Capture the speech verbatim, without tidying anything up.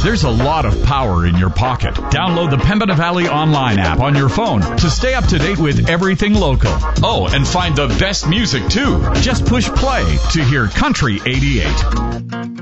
There's a lot of power in your pocket. Download the Pembina Valley Online app on your phone to stay up to date with everything local. Oh, and find the best music, too. Just push play to hear Country eighty-eight.